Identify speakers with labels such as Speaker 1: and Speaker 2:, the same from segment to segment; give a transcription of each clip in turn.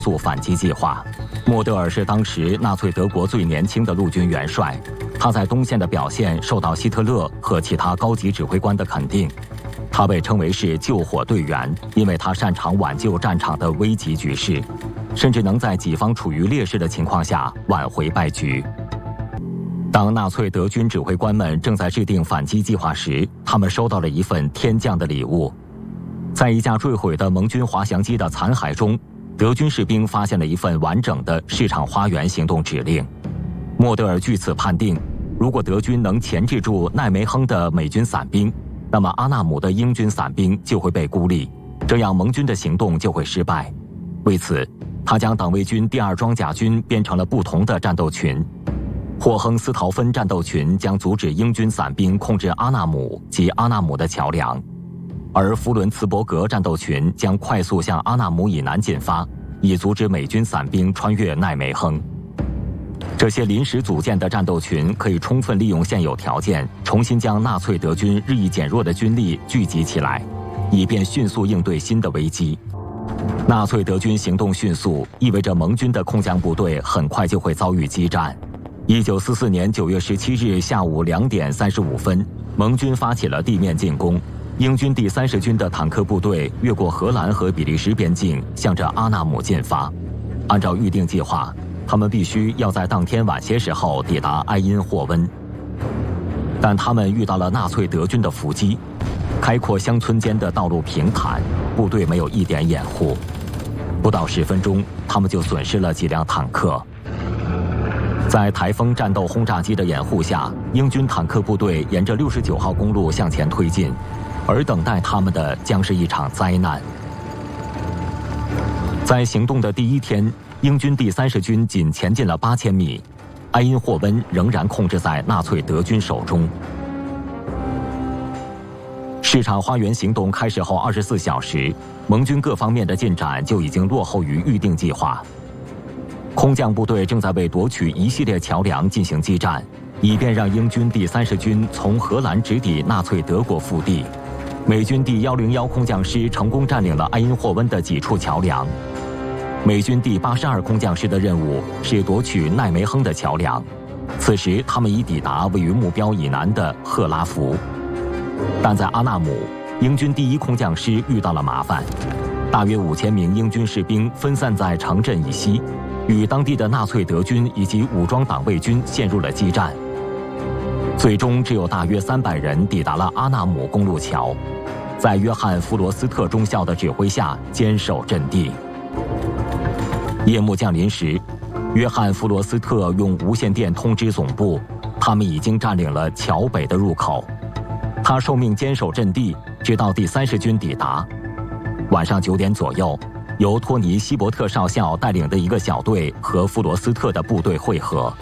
Speaker 1: 速反击计划。莫德尔是当时纳粹德国最年轻的陆军元帅，他在东线的表现受到希特勒和其他高级指挥官的肯定。他被称为是救火队员，因为他擅长挽救战场的危急局势，甚至能在己方处于劣势的情况下挽回败局。当纳粹德军指挥官们正在制定反击计划时，他们收到了一份天降的礼物。在一架坠毁的盟军滑翔机的残骸中，德军士兵发现了一份完整的市场花园行动指令。莫德尔据此判定，如果德军能钳制住奈梅亨的美军伞兵，那么阿纳姆的英军伞兵就会被孤立，这样盟军的行动就会失败。为此，他将党卫军第2装甲军编成了不同的战斗群。霍亨斯陶芬战斗群将阻止英军伞兵控制阿纳姆及阿纳姆的桥梁，而弗伦茨伯格战斗群将快速向阿纳姆以南进发，以阻止美军伞兵穿越奈梅亨。这些临时组建的战斗群可以充分利用现有条件，重新将纳粹德军日益减弱的军力聚集起来，以便迅速应对新的危机。纳粹德军行动迅速，意味着盟军的空降部队很快就会遭遇激战。1944年9月17日下午2点35分，盟军发起了地面进攻。英军第30军的坦克部队越过荷兰和比利时边境，向着阿纳姆进发。按照预定计划，他们必须要在当天晚些时候抵达埃因霍温。但他们遇到了纳粹德军的伏击，开阔乡村间的道路平坦，部队没有一点掩护。不到10分钟，他们就损失了几辆坦克。在台风战斗轰炸机的掩护下，英军坦克部队沿着69号公路向前推进，而等待他们的将是一场灾难。在行动的第1天，英军第30军仅前进了8000米，埃因霍温仍然控制在纳粹德军手中。市场花园行动开始后24小时，盟军各方面的进展就已经落后于预定计划。空降部队正在为夺取一系列桥梁进行激战，以便让英军第30军从荷兰直抵纳粹德国腹地。美军第101空降师成功占领了埃因霍温的几处桥梁。美军第82空降师的任务是夺取奈梅亨的桥梁，此时他们已抵达位于目标以南的赫拉福。但在阿纳姆，英军第1空降师遇到了麻烦，大约5000名英军士兵分散在城镇以西，与当地的纳粹德军以及武装党卫军陷入了激战。最终只有大约300人抵达了阿纳姆公路桥，在约翰·弗罗斯特中校的指挥下坚守阵地。夜幕降临时，约翰·弗罗斯特用无线电通知总部，他们已经占领了桥北的入口。他受命坚守阵地，直到第30军抵达。晚上9点左右，由托尼·希伯特少校带领的一个小队和弗罗斯特的部队会合。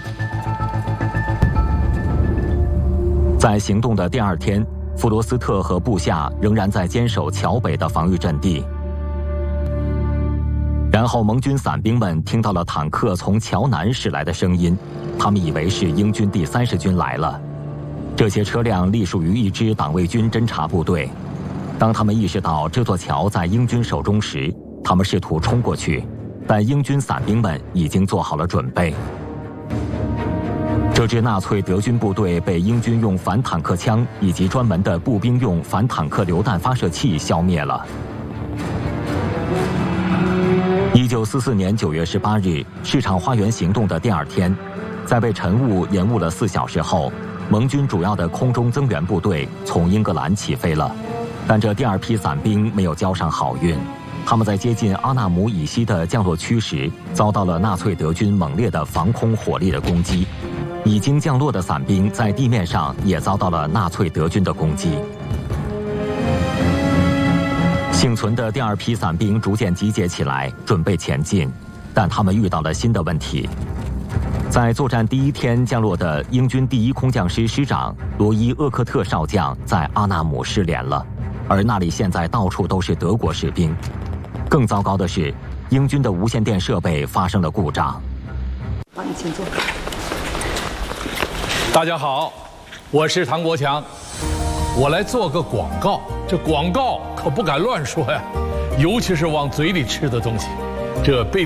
Speaker 1: 在行动的第2天，弗罗斯特和部下仍然在坚守桥北的防御阵地。然后盟军伞兵们听到了坦克从桥南驶来的声音，他们以为是英军第30军来了。这些车辆隶属于一支党卫军侦察部队。当他们意识到这座桥在英军手中时，他们试图冲过去，但英军伞兵们已经做好了准备。这支纳粹德军部队被英军用反坦克枪以及专门的步兵用反坦克榴弹发射器消灭了。1944年9月18日，市场花园行动的第2天，在被晨雾延误了4小时后，盟军主要的空中增援部队从英格兰起飞了。但这第2批伞兵没有交上好运，他们在接近阿纳姆以西的降落区时，遭到了纳粹德军猛烈的防空火力的攻击。已经降落的伞兵在地面上也遭到了纳粹德军的攻击。幸存的第2批伞兵逐渐集结起来，准备前进，但他们遇到了新的问题。在作战第1天降落的英军第1空降师师长罗伊·厄克特少将在阿纳姆失联了，而那里现在到处都是德国士兵。更糟糕的是，英军的无线电设备发生了故障。
Speaker 2: 好，你请坐。
Speaker 3: 大家好，我是唐国强，我来做个广告。这广告可不敢乱说呀，尤其是往嘴里吃的东西。 这被